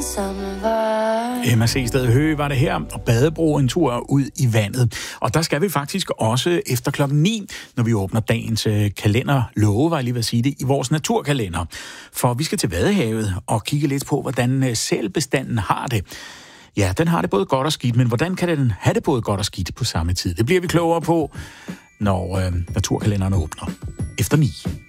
Emma Seested Høgh var det her, og Badebro en tur ud i vandet. Og der skal vi faktisk også efter 9:00, når vi åbner dagens kalender, love, var jeg lige ved at sige det, i vores naturkalender. For vi skal til Vadehavet og kigge lidt på, hvordan sælbestanden har det. Ja, den har det både godt og skidt, men hvordan kan den have det både godt og skidt på samme tid? Det bliver vi klogere på, når naturkalenderen åbner efter 9.